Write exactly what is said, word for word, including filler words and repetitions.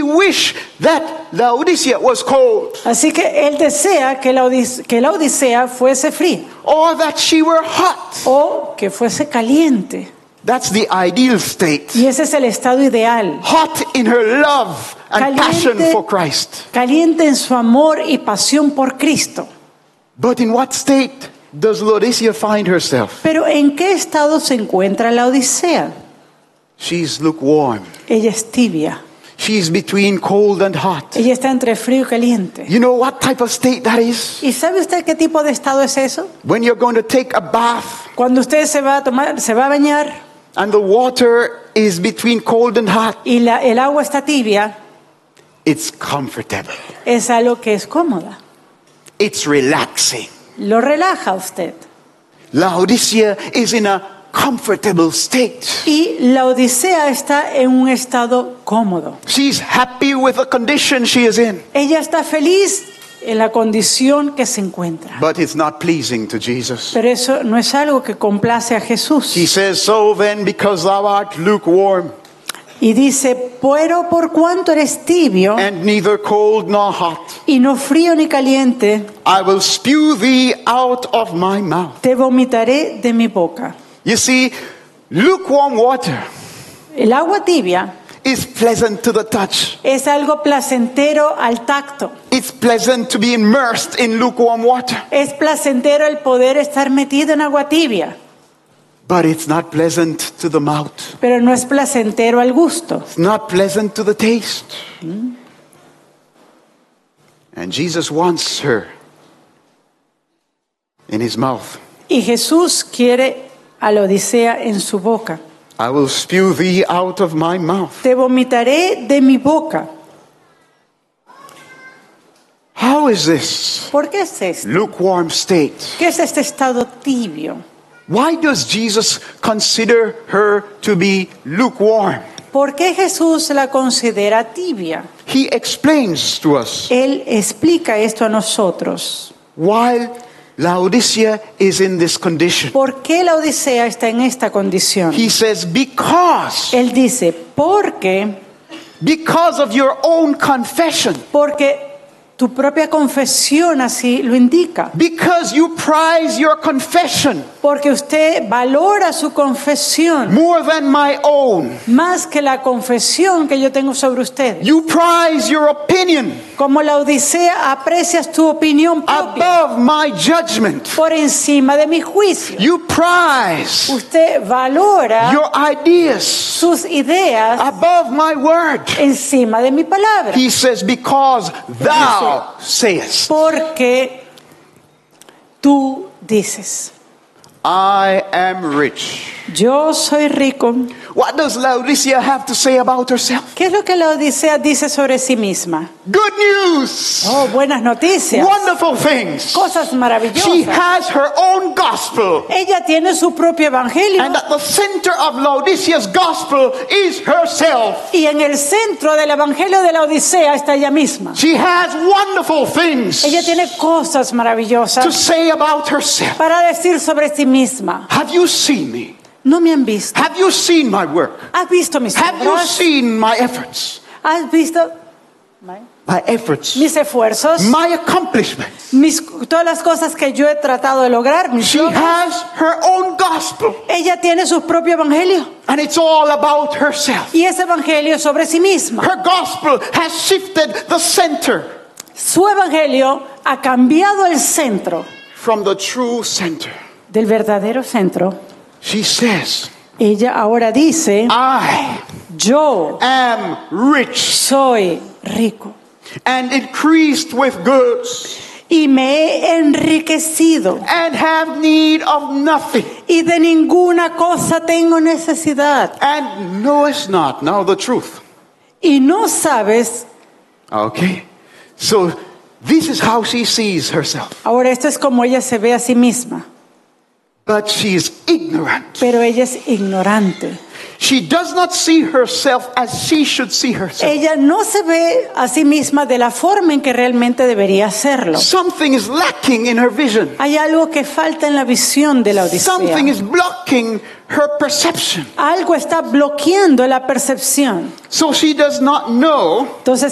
he wished that Laodicea was cold. Así que él desea que la, Odisea, que la Odisea fuese fría. Or that she were hot. O que fuese caliente. That's the ideal state. Y ese es el estado ideal. Hot in her love and passion for Christ. Caliente en su amor y pasión por Cristo. But in what state does Laodicea find herself? Pero ¿en qué estado se encuentra la Odisea? She's lukewarm. Ella es tibia. She's between cold and hot. Ella está entre frío y caliente. You know what type of state that is? ¿Y sabe usted qué tipo de estado es eso? When you're going to take a bath. Cuando usted se va a tomar, se va a bañar. And the water is between cold and hot. Y la, el agua está tibia. It's comfortable. Es algo que es cómoda. It's relaxing. Lo relaja a usted. Laodicea is in a comfortable state. Y la Odisea está en un estado cómodo. She's happy with the condition she is in. Ella está feliz en la condición que se encuentra. But it's not pleasing to Jesus. Pero eso no es algo que complace a Jesús. He says, so then, because thou art lukewarm. Y dice, pero por cuanto eres tibio, and neither cold nor hot, y no frío ni caliente, I will spew thee out of my mouth. Te vomitaré de mi boca. You see, lukewarm water El agua tibia is pleasant to the touch. Es algo placentero al tacto. It's pleasant to be immersed in lukewarm water. Es placentero el poder estar metido en agua tibia. But it's not pleasant to the mouth. Pero no es placentero al gusto. It's not pleasant to the taste. ¿Mm? And Jesus wants her in his mouth. Y Jesús quiere a la Odisea en su boca. I will spew thee out of my mouth. Te vomitaré de mi boca. How is this? ¿Por qué es esto? Lukewarm state. ¿Qué es este estado tibio? Why does Jesus consider her to be lukewarm? ¿Por qué Jesús la considera tibia? He explains to us. Él explica esto a nosotros. While Laodicea is in this condition. ¿Por qué la Odisea está en esta condición? He says, because. Él dice, porque. Because of your own confession. Porque tu propia confesión así lo indica. Because you prize your confession. Porque usted valora su confesión. More than my own. Más que la confesión que yo tengo sobre usted. You prize your opinion. Como la Odisea aprecias tu opinión propia. Above my judgment. Por encima de mi juicio. You prize. Usted valora your ideas. Sus ideas. Above my word. Encima de mi palabra. He says, because thou sayest. Porque tú dices. I am rich. Yo soy rico. What does Laodicea have to say about herself? ¿Qué es lo que la Odisea dice sobre sí misma? Good news. Oh, buenas noticias. Wonderful things. Cosas maravillosas. She has her own gospel. Ella tiene su propio evangelio. And at the center of Laodicea's gospel is herself. Y en el centro del evangelio de la Odisea está ella misma. She has wonderful things. Ella tiene cosas maravillosas. To say about herself. Para decir sobre sí misma. Have you seen me? No me han visto. Have you seen my work? ¿Has visto mis Have obras? you seen my efforts? ¿Has visto my, my efforts? Mis esfuerzos. My accomplishments. Mis, todas las cosas que yo he tratado de lograr. Mis She logros. has her own gospel. Ella tiene su propio evangelio. And it's all about herself. Y ese evangelio es sobre sí misma. Her gospel has shifted the center. Su evangelio ha cambiado el centro. From the true center. Del verdadero centro. She says, ella ahora dice, I yo am rich, soy rico, and increased with goods, y me he enriquecido, and have need of nothing, y de ninguna cosa tengo necesidad, and knowest not now the truth. Y no sabes. Okay, so this is how she sees herself. Ahora esto es como ella se ve a sí misma. But she is ignorant. Pero ella es ignorante. She does not see herself as she should see herself. Ella no se ve a sí misma de la forma en que realmente debería hacerlo. Something is lacking in her vision. Hay algo que falta en la visión de la Something Odisea. is blocking her perception. Algo está bloqueando la percepción. So she does not know Entonces